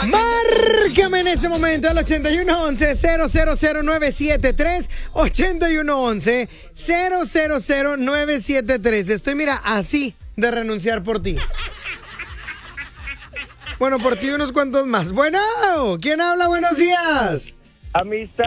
Márcame en ese momento al 8111-000973. 8111-000973. Estoy, mira, así de renunciar por ti. Bueno, por ti unos cuantos más. Bueno, ¿quién habla? Buenos días. Amistad.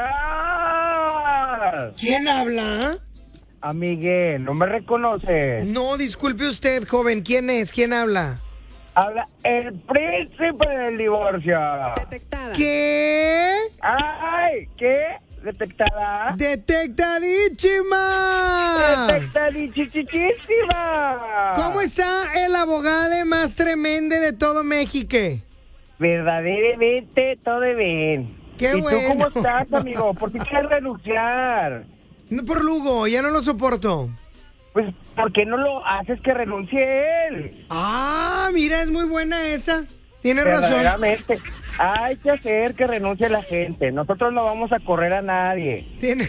¿Quién habla? Amigue, ¿no me reconoces? No, disculpe usted, joven. ¿Quién es? ¿Quién habla? Habla el príncipe del divorcio. Detectada. ¿Qué? ¡Ay! ¿Qué? ¿Detectada? ¡Detectadísima! ¡Detectadichichichísima! ¿Cómo está el abogado más tremendo de todo México? Verdaderamente todo bien. ¡Qué ¿Y bueno! tú cómo estás, amigo? ¿Por qué quieres renunciar? No, por Lugo, ya no lo soporto. Pues, ¿por qué no lo haces que renuncie él? Ah, mira, es muy buena esa. Tienes razón. Verdaderamente. Hay que hacer que renuncie la gente. Nosotros no vamos a correr a nadie. Tiene...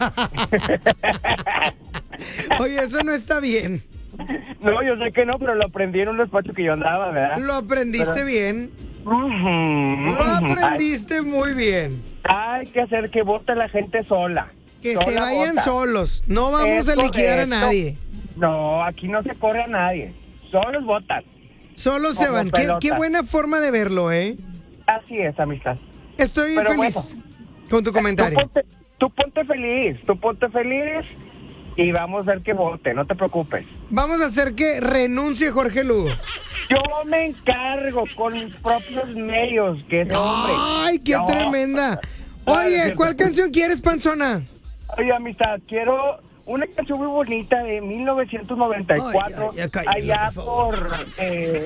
Oye, eso no está bien. No, yo sé que no, pero lo aprendí en un despacho que yo andaba, ¿verdad? Lo aprendiste bien. Ujú. Lo aprendiste muy bien. Hay que hacer que vote la gente sola. Que Sola se vayan vota. solos. No vamos a liquidar a nadie. No, aquí no se corre a nadie. Solos votan. Solos se Como van. pelota. Qué buena forma de verlo, ¿eh? Así es, amistad. Estoy Pero feliz con tu comentario. Tú ponte feliz y vamos a ver que vote, no te preocupes. Vamos a hacer que renuncie Jorge Lugo. Yo me encargo con mis propios medios, que es hombre. ¡Ay, qué No. tremenda! No, Oye, no, ¿cuál no. canción quieres, panzona? Oye, amistad, quiero una canción muy bonita de 1994. Ay, cállate, allá por favor. por...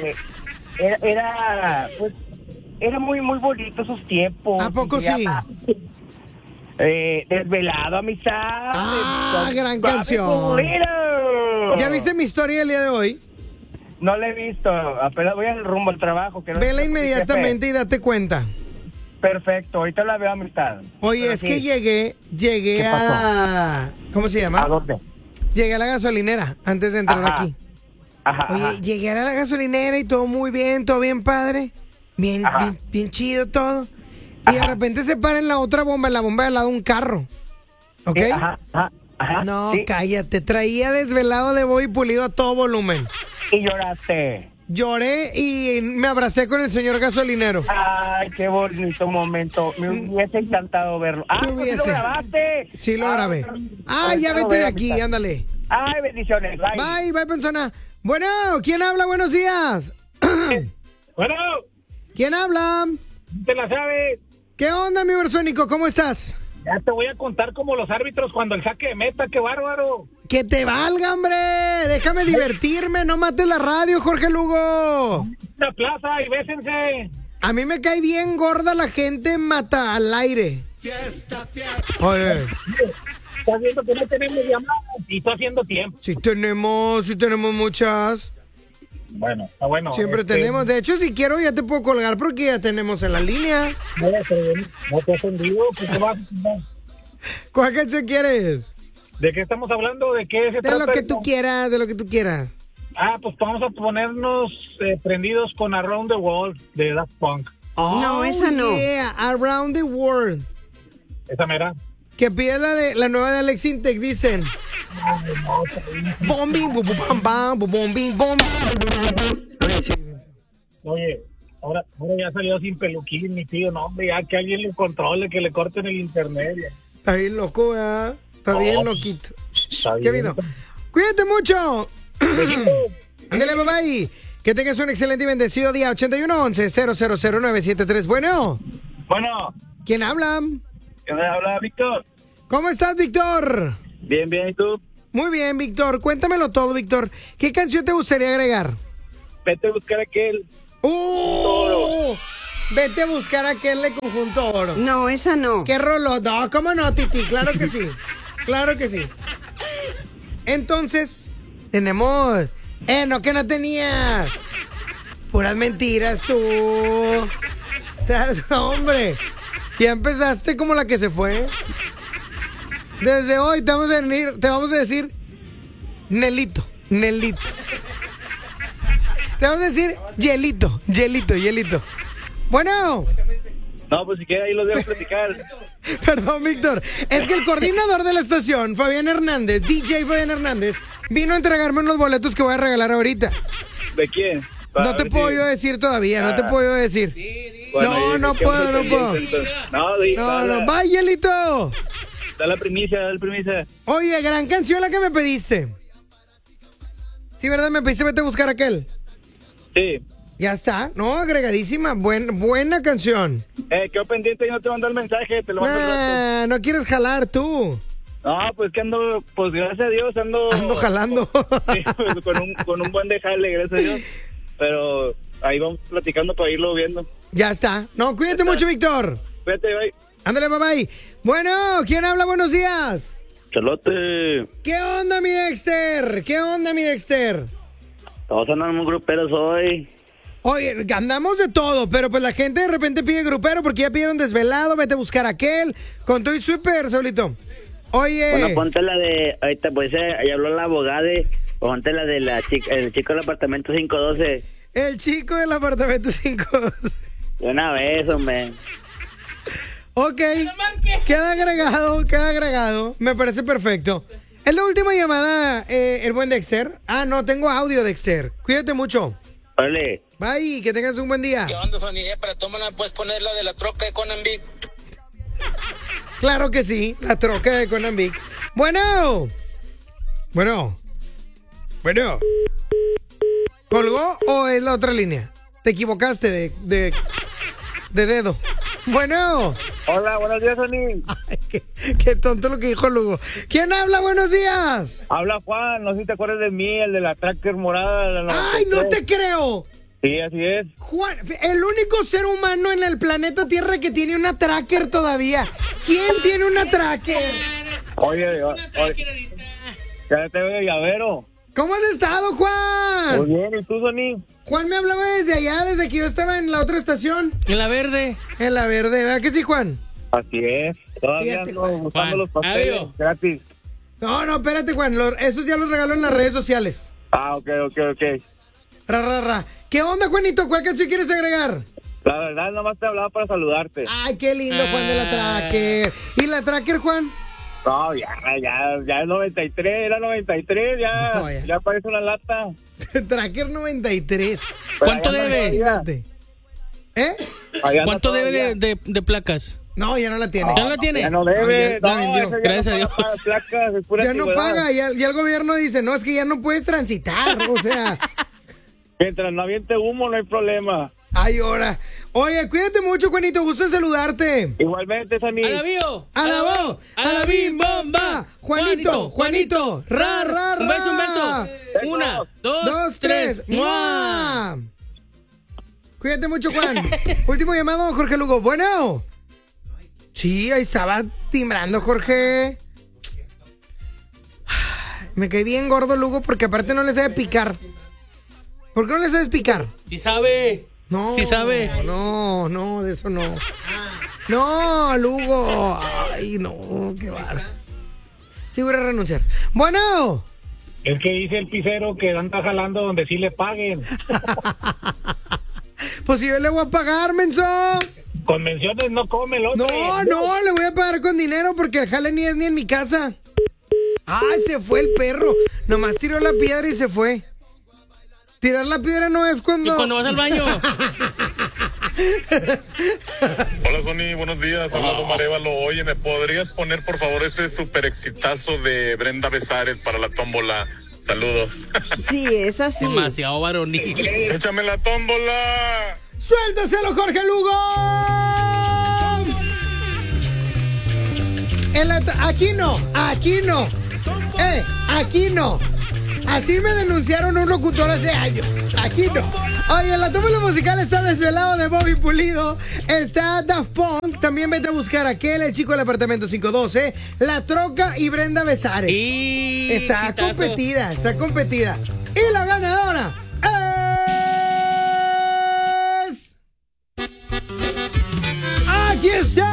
era muy, muy bonito esos tiempos. ¿A poco Y se sí? llama, Desvelado, amistad. Ah, gran Papi canción. Pulero. ¿Ya viste mi historia el día de hoy? No la he visto, apenas voy al rumbo al trabajo. Que no Vela sé por qué, inmediatamente y date cuenta. jefe. Perfecto, ahorita la veo, amistad. Oye, Pero es sí. que llegué ¿Qué pasó? a... ¿Cómo se ¿A llama? dónde? Llegué a la gasolinera antes de entrar Ajá. aquí. Ajá, Oye, ajá. llegué a la gasolinera y todo muy bien, todo bien padre. Bien, Ajá. bien, bien chido todo. Y de Ajá. repente se para en la otra bomba, en la bomba de al lado un carro. ¿Ok? Ajá, ajá, ajá. No, sí. cállate. Traía desvelado de Bobby Pulido a todo volumen. Y lloraste. Lloré y me abracé con el señor gasolinero. Ay, qué bonito momento. Me hubiese encantado verlo. Ah, Te pues sí lo hubiese. grabaste. Sí, lo grabé. Ah, ahorita ya lo vete de veo, aquí, amistad. ándale. Ay, bendiciones. Bye. Bye, bye, persona. Bueno, ¿quién habla? Buenos días. Bueno, ¿Quién habla? te la sabes. ¿Qué onda, mi versónico? ¿Cómo estás? Ya te voy a contar como los árbitros cuando el saque de meta. ¡Qué bárbaro! ¡Que te valga, hombre! Déjame divertirme, no mates la radio, Jorge Lugo. La plaza y bésense. A mí me cae bien gorda la gente mata al aire. Oye, Estás viendo que no tenemos llamadas y está haciendo tiempo. sí tenemos muchas. Bueno, está bueno. Siempre tenemos. De hecho, si quiero ya te puedo colgar porque ya tenemos en la línea. No te he ofendido. ¿Qué vas? ¿Cuál canción quieres? ¿De qué estamos hablando? ¿De qué se De lo que tú quieras, de lo que tú quieras. Ah, pues vamos a ponernos prendidos con Around the World de Daft Punk. No, esa no. Yeah, Around the World. Esa mera. Que pide la nueva de Alex Intec, dicen. Bombing, bum, bum, bam, bum, bombing, bom. Oye, ahora ya salió sin peluquín, mi tío. No, hombre, ya que alguien lo controle, que le corten el internet. Ya. Está bien loco, ¿verdad? Está bien loquito. ¿Qué bien. habido? Cuídate mucho. Ándale, bye bye. Que tengas un excelente y bendecido día. 8111-000973. Bueno, Bueno, ¿quién habla? ¿qué me habla, Víctor? ¿Cómo estás, Víctor? Bien, ¿y tú? Muy bien, Víctor. Cuéntamelo todo, Víctor. ¿Qué canción te gustaría agregar? Vete a buscar aquel. ¡Oh! Vete a buscar a aquel de Conjunto Oro. No, esa no. ¿Qué rollo? No, ¿cómo no, Titi? Claro que sí. Claro que sí. Entonces, tenemos... no, que no tenías. Puras mentiras, tú. Hombre, ya empezaste como la que se fue. Desde hoy te vamos a decir Nelito. Te vamos a decir Hielito. Bueno. No, pues si quieres ahí los dejo platicar. Perdón, Víctor. Es que el coordinador de la estación, Fabián Hernández, DJ Fabián Hernández, vino a entregarme unos boletos que voy a regalar ahorita. ¿De quién? No te puedo yo decir todavía, no te puedo yo decir. Bueno, No puedo. No, vaya, Lito. Da la primicia. Oye, gran canción la que me pediste. Sí, ¿verdad? Me pediste vete a buscar aquel. Sí. Ya está, no, agregadísima, buena canción. Quedó pendiente y no te mandó el mensaje, te lo mando el rato. No quieres jalar tú. No, pues que ando, pues gracias a Dios ando jalando. Sí, pues, con un buen de jale, gracias a Dios. Pero ahí vamos platicando para irlo viendo. Ya está. No, cuídate mucho, Víctor. Cuídate, bye. Ándale, bye. Bueno, ¿quién habla? Buenos días. Chalote. ¿Qué onda, mi Dexter? Estamos andando muy gruperos hoy. Oye, andamos de todo, pero pues la gente de repente pide grupero porque ya pidieron desvelado, vete a buscar aquel, con todo y súper, Saulito. Oye. Bueno, ponte la de, ahorita pues ahí habló la abogada, ponte la de el chico del apartamento 512. El chico del apartamento 512. De una vez, hombre. Ok, queda agregado, me parece perfecto. Es la última llamada, el buen Dexter. Ah, no, tengo audio, Dexter. Cuídate mucho. Vale. Bye, que tengas un buen día. ¿Qué onda, Sony? Para tómala, puedes poner la de la troca de Conan Big. Claro que sí, la troca de Conan Big. Bueno. ¿Colgó o es la otra línea? Te equivocaste de dedo. Bueno. Hola, buenos días, Sony. Ay, qué tonto lo que dijo Lugo. ¿Quién habla? Buenos días. Habla Juan, no sé si te acuerdas de mí, el de la tracker morada. Ay, no te creo. Sí, así es. Juan, el único ser humano en el planeta Tierra que tiene una tracker todavía. ¿Quién tiene una tracker? Oye, ya te veo, llavero. ¿Cómo has estado, Juan? Muy bien, ¿y tú, Sony? Juan me hablaba desde allá, desde que yo estaba en la otra estación. En la verde. En la verde, ¿verdad que sí, Juan? Así es. Todavía Fíjate, ando Juan. buscando los papeles Adiós. gratis. No, espérate, Juan. Esos ya los regaló en las redes sociales. Ah, ok. Ra. ¿Qué onda, Juanito? ¿Cuál canción quieres agregar? La verdad, nomás te hablaba para saludarte. Ay, qué lindo, Juan de la tracker. ¿Y la tracker, Juan? No, ya es 93, era 93, No, ya. ya parece una lata. Tracker 93. ¿Cuánto Pero allá debe? Fíjate. ¿Eh? Allá ¿Cuánto no debe todavía. de placas? No, ya no la tiene. ¿Ya no la tiene? Ya no debe, ya vendió. eso ya Gracias no a Dios. paga placas, es pura Ya no antigüedad. paga, ya el gobierno dice, no, es que ya no puedes transitar, o sea. Mientras no aviente humo, no hay problema. Ay, ahora. Oye, cuídate mucho, Juanito, gusto en saludarte. Igualmente, Sani. ¡A la bio! ¡A la voz! ¡A la bim bomba! Juanito, ra. Un beso. Una, dos, tres. ¡Mua! Cuídate mucho, Juan. Último llamado, Jorge Lugo. Bueno. Sí, ahí estaba timbrando, Jorge. Me caí bien gordo, Lugo, porque aparte no le sabe picar. ¿Por qué no le sabes picar? Sí sabe. No. Sí sabe. No, de eso no. No, Lugo. Ay, no, qué barro. Sí voy a renunciar. Bueno. Es que dice el pisero que anda jalando donde sí le paguen. Pues si yo le voy a pagar, menso. Convenciones no come el otro. No, le voy a pagar con dinero porque el jale ni es ni en mi casa. Ay, se fue el perro. Nomás tiró la piedra y se fue. Tirar la piedra no es cuando... ¿Y cuando vas al baño? Hola, Sony, buenos días. Habla Omar Évalo. Oye, ¿me podrías poner, por favor, ese súper exitazo de Brenda Besares para la tómbola? Saludos. Sí, es así. Demasiado varonil. ¡Échame la tómbola! ¡Suéltaselo, Jorge Lugo! Aquí no. Aquí no. Así me denunciaron un locutor hace años. Aquí no. Oye, la tómbola musical está Desvelado de Bobby Pulido. Está Daft Punk. También vete a buscar a aquel, el chico del apartamento 512. La Troca y Brenda Besares. Y Está competida. Y la ganadora es... ¡Aquí está!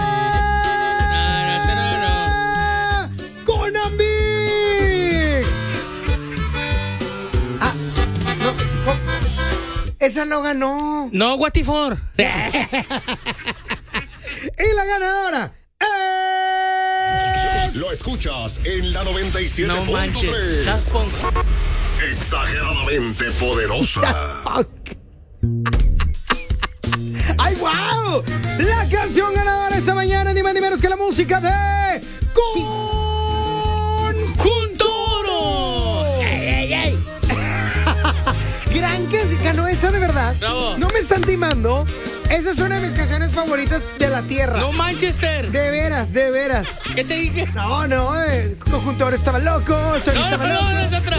¡Conan Big! Esa no ganó. No, what for? Y la ganadora es... Lo escuchas en la No 97.3. manches. Daft Punk. Exageradamente poderosa. ¡Ay, wow! La canción ganadora esta mañana, ni más ni menos que la música de... ¡Junto! ¡Ey, ey, ey! Gran que ganó esa de verdad. Bravo. No me están timando. Esa es una de mis canciones favoritas de la tierra. No Manchester. De veras, de veras. ¿Qué te dije? No, Conjuntor estaba loco, Sony estaba loco. No, es otra.